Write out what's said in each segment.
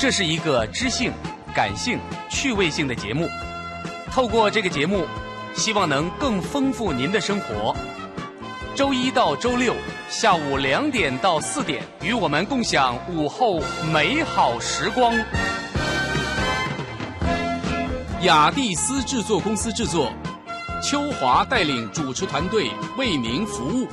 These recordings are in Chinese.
这是一个知性、感性、趣味性的节目。透过这个节目，希望能更丰富您的生活。周一到周六下午2点到4点，与我们共享午后美好时光。雅蒂斯制作公司制作，秋华带领主持团队为您服务。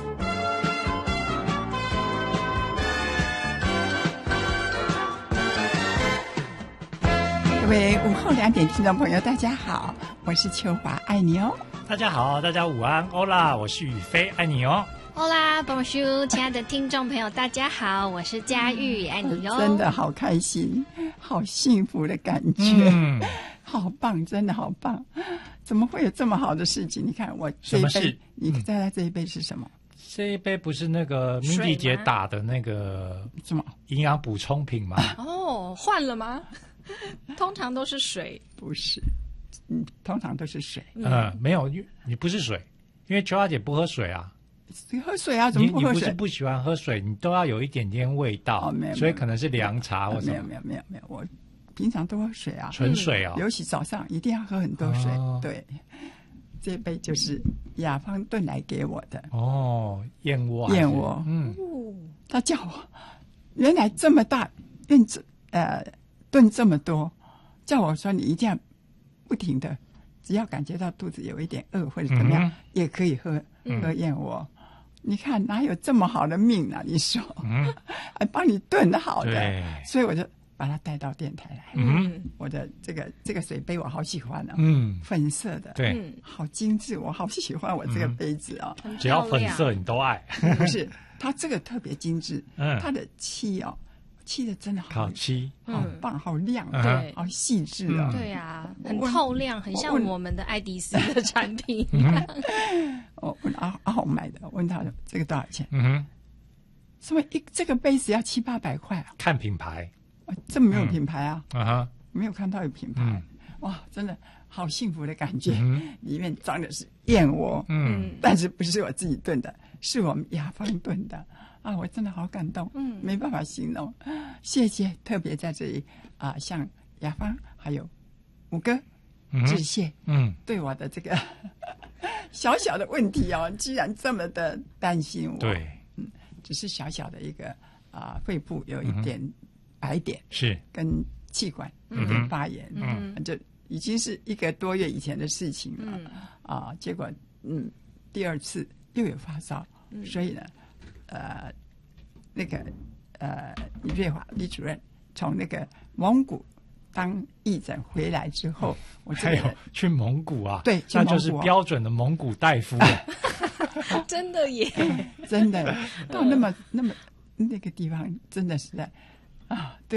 各位午后2点听众朋友，大家好，我是秋华，爱你哦。 大家好，大家午安，欧啦，我是宇飞，爱你哦。 欧啦，Bonjour， 亲爱的听众朋友，大家好，我是佳玉，爱你哟。 真的好开心，好幸福的感觉，好棒，真的好棒！怎么会有这么好的事情？你看我这一杯，你猜猜这一杯是什么？ 这一杯不是那个米莉姐打的那个什么营养补充品吗？ 哦，换了吗？通常都是水， 不是，通常都是水。 没有，你不是水，因为秋华姐不喝水啊。 你喝水啊？怎么不喝水？ 你不是不喜欢喝水，你都要有一点点味道， 没有， 所以可能是凉茶或什么。 没有，我平常都喝水啊， 纯水哦。 尤其早上一定要喝很多水。对，这杯就是雅芳炖来给我的。 哦，燕窝， 他叫我原来这么大炖这么多，叫我说你一定要不停的，只要感觉到肚子有一点饿或者怎么样，也可以喝燕窝。你看哪有这么好的命啊？你说，还帮你炖好的，所以我就把它带到电台来。我的这个水杯我好喜欢哦，粉色的， 对， 好精致，我好喜欢我这个杯子哦。 只要粉色你都爱。 不是，它这个特别精致，它的漆的真的好漆， 好棒，好亮，对，好细致哦。 对呀，很透亮，很像我们的爱迪斯的产品。 我问阿红买的，问他这个多少钱？什么这个杯子要700-800块啊？ 看品牌， 这没有品牌啊？没有看到有品牌。哇，真的好幸福的感觉。里面装的是燕窝，但是不是我自己炖的，是我们雅芳炖的。我真的好感动，没办法形容。谢谢，特别在这里向雅芳还有五哥致谢。对我的这个小小的问题居然这么的担心我。 对， 只是小小的一个肺部有一点白点， 是跟气管有点发炎，就已经是1个多月以前的事情了。结果第2次又有发烧，所以呢。那个李瑞华李主任从那个蒙古当义诊回来之后，我还有去蒙古啊？ 对， 那就是标准的蒙古大夫了。 真的耶， 真的到那个地方，真的是在对。